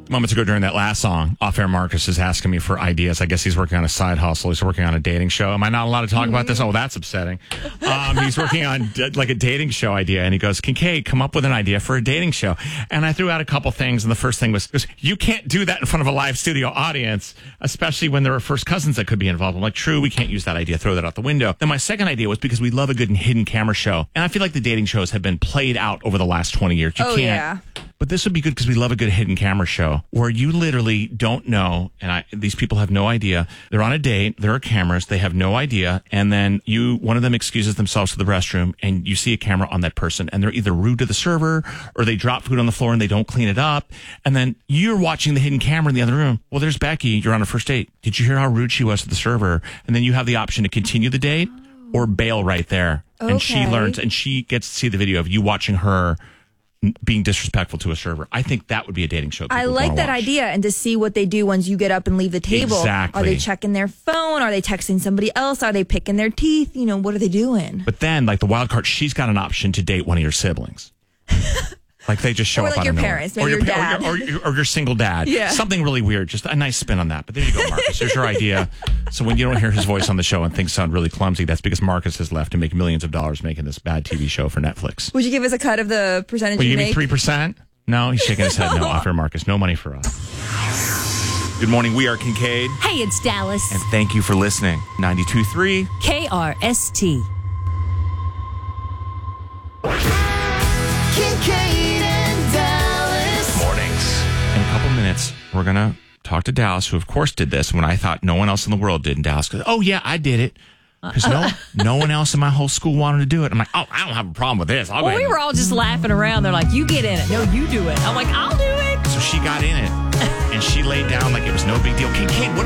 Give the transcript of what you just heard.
Moments ago during that last song, off-air Marcus is asking me for ideas. I guess he's working on a side hustle. He's working on a dating show. Am I not allowed to talk about this? Oh, that's upsetting. He's working on like a dating show idea. And he goes, Kincaid, come up with an idea for a dating show. And I threw out a couple things. And the first thing was, you can't do that in front of a live studio audience, especially when there are first cousins that could be involved. I'm like, true, we can't use that idea. Throw that out the window. Then my second idea was because we love a good hidden camera show. And I feel like the dating shows have been played out over the last 20 years. You can't. Yeah. But this would be good because we love a good hidden camera show where you literally don't know, and these people have no idea. They're on a date, there are cameras, they have no idea, and then one of them excuses themselves to the restroom, and you see a camera on that person, and they're either rude to the server, or they drop food on the floor and they don't clean it up, and then you're watching the hidden camera in the other room. Well, there's Becky, you're on a first date. Did you hear how rude she was to the server? And then you have the option to continue the date or bail right there. Okay. And she learns, and she gets to see the video of you watching her being disrespectful to a server. I think that would be a dating show. I like that idea, and to see what they do once you get up and leave the table. Exactly. Are they checking their phone? Are they texting somebody else? Are they picking their teeth? What are they doing? But then, like the wild card, she's got an option to date one of your siblings. Like they just show or up like out your of parents, nowhere. maybe your dad. Or your single dad. Yeah. Something really weird. Just a nice spin on that. But there you go, Marcus. There's your idea. So when you don't hear his voice on the show and things sound really clumsy, that's because Marcus has left to make millions of dollars making this bad TV show for Netflix. Would you give us a cut of the percentage you make? Will you give me 3%? No, he's shaking his head no. Off-air Marcus. No money for us. Good morning. We are Kincaid. Hey, it's Dallas. And thank you for listening. 92.3 KRST. Kincaid and Dallas. Mornings. In a couple minutes, we're going to talk to Dallas, who of course did this when I thought no one else in the world did. And Dallas goes, oh yeah, I did it. Because no one else in my whole school wanted to do it. I'm like, oh, I don't have a problem with this. We were all just laughing around. They're like, you get in it. No, you do it. I'm like, I'll do it. So she got in it, and she laid down like it was no big deal. Kincaid, what